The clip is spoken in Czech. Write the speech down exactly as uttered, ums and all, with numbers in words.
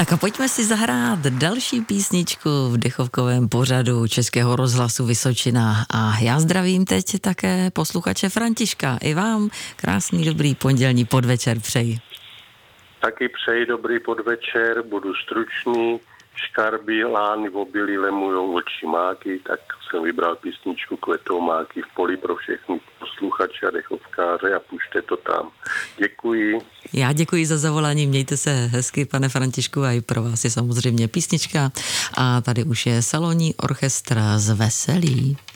Tak a pojďme si zahrát další písničku v dechovkovém pořadu Českého rozhlasu Vysočina. A já zdravím teď také posluchače Františka. I vám krásný dobrý pondělní podvečer přeji. Taky přeji dobrý podvečer, budu stručný. Škarby, lány v obilí lemujou oči máky, tak jsem vybral písničku Kvetou máky v poli pro všechny posluchače a dechovkáře a pušte to tam. Děkuji. Já děkuji za zavolání, mějte se hezky, pane Františku, a i pro vás je samozřejmě písnička. A tady už je salonní orchestra z Veselí.